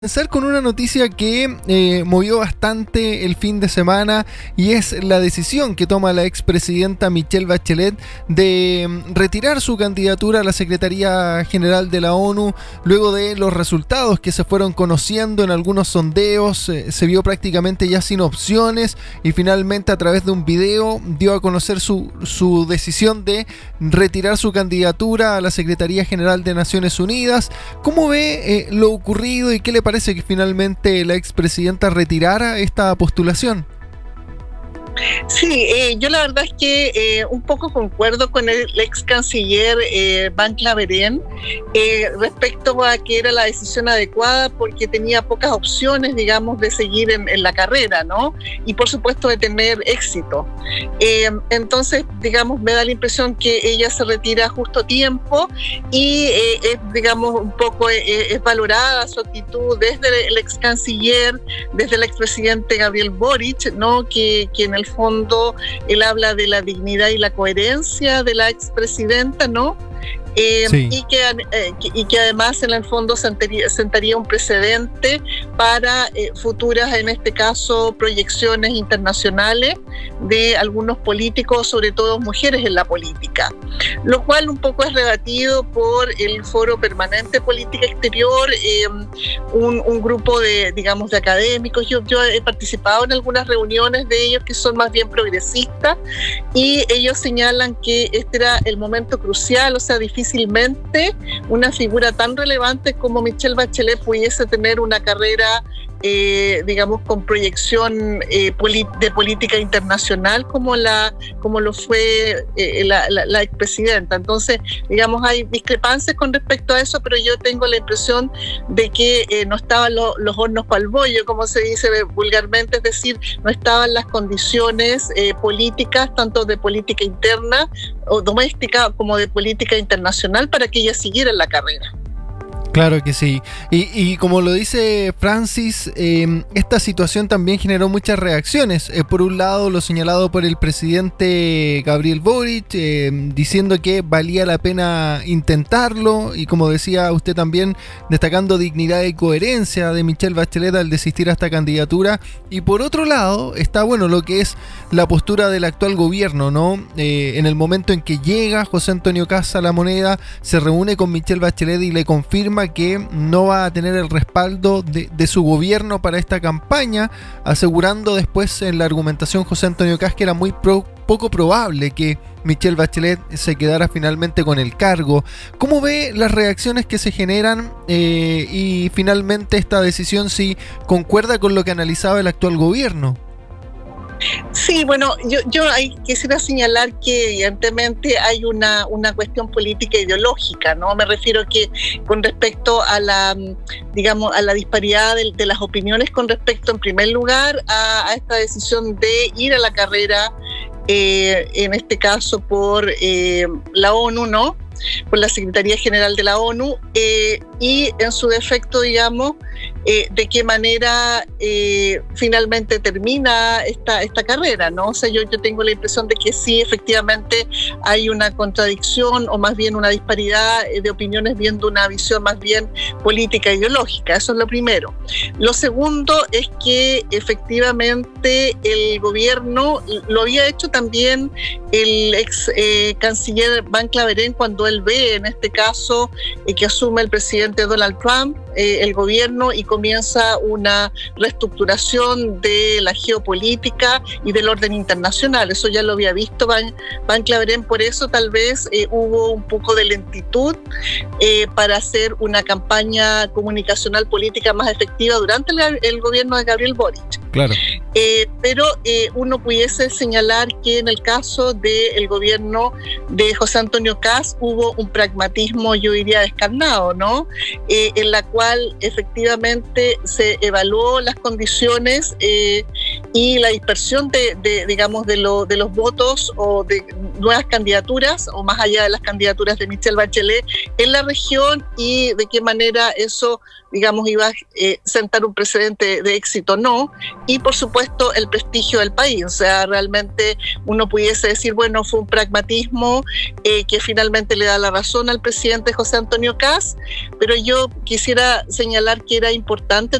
Comenzar con una noticia que movió bastante el fin de semana y es la decisión que toma la expresidenta Michelle Bachelet de retirar su candidatura a la Secretaría General de la ONU luego de los resultados que se fueron conociendo en algunos sondeos. Se vio prácticamente ya sin opciones y finalmente a través de un video dio a conocer su decisión de retirar su candidatura a la Secretaría General de Naciones Unidas. ¿Cómo ve lo ocurrido y qué le parece que finalmente la expresidenta retirara esta postulación? Sí, yo la verdad es que un poco concuerdo con el ex canciller Van Claveren respecto a que era la decisión adecuada porque tenía pocas opciones, digamos, de seguir en la carrera, ¿no? Y por supuesto de tener éxito. Entonces, digamos, me da la impresión que ella se retira justo a tiempo y digamos, un poco es valorada su actitud desde el ex canciller, desde el expresidente Gabriel Boric, ¿no? Que en el fondo él habla de la dignidad y la coherencia de la expresidenta, ¿no? Sí. Y que además en el fondo sentaría un precedente para futuras, en este caso, proyecciones internacionales de algunos políticos, sobre todo mujeres en la política, lo cual un poco es rebatido por el Foro Permanente de Política Exterior, un grupo de, digamos, de académicos. Yo he participado en algunas reuniones de ellos que son más bien progresistas y ellos señalan que este era el momento crucial, o sea, difícilmente una figura tan relevante como Michelle Bachelet pudiese tener una carrera, digamos, con proyección de política internacional como lo fue la expresidenta. Entonces, digamos, hay discrepancias con respecto a eso, pero yo tengo la impresión de que no estaban los hornos para el bollo, como se dice vulgarmente, es decir, no estaban las condiciones políticas, tanto de política interna o doméstica como de política internacional, para que ella siguiera en la carrera. Claro que sí. Y como lo dice Francis, esta situación también generó muchas reacciones. Por un lado, lo señalado por el presidente Gabriel Boric, diciendo que valía la pena intentarlo, y como decía usted también, destacando dignidad y coherencia de Michelle Bachelet al desistir a esta candidatura. Y por otro lado, está bueno lo que es la postura del actual gobierno, ¿no? En el momento en que llega José Antonio Kast a La Moneda, se reúne con Michelle Bachelet y le confirma que no va a tener el respaldo de su gobierno para esta campaña, asegurando después en la argumentación José Antonio Kast que era muy poco probable que Michelle Bachelet se quedara finalmente con el cargo. ¿Cómo ve las reacciones que se generan y finalmente esta decisión, si concuerda con lo que analizaba el actual gobierno? Sí, bueno, yo ahí quisiera señalar que evidentemente hay una cuestión política ideológica, ¿no? Me refiero que con respecto a la, digamos, a la disparidad de las opiniones con respecto, en primer lugar, a esta decisión de ir a la carrera, en este caso por la ONU, ¿no? Por la Secretaría General de la ONU, y en su defecto, digamos, de qué manera finalmente termina esta carrera, ¿no? O sea, yo tengo la impresión de que sí, efectivamente hay una contradicción o más bien una disparidad de opiniones viendo una visión más bien política ideológica. Eso es lo primero. Lo segundo es que efectivamente el gobierno lo había hecho también el ex canciller Van Claveren cuando él ve, en este caso, que asume el presidente Donald Trump el gobierno y comienza una reestructuración de la geopolítica y del orden internacional. Eso ya lo había visto Van Claveren, por eso tal vez hubo un poco de lentitud para hacer una campaña comunicacional política más efectiva durante el gobierno de Gabriel Boric. Claro. Pero uno pudiese señalar que en el caso del gobierno de José Antonio Kast hubo un pragmatismo, yo diría, descarnado, ¿no? En la cual efectivamente se evaluó las condiciones y la dispersión digamos, de los votos o de nuevas candidaturas, o más allá de las candidaturas de Michelle Bachelet en la región, y de qué manera eso, digamos, iba a sentar un precedente de éxito o no, y por supuesto el prestigio del país. O sea, realmente uno pudiese decir, bueno, fue un pragmatismo que finalmente le da la razón al presidente José Antonio Kast, pero yo quisiera señalar que era importante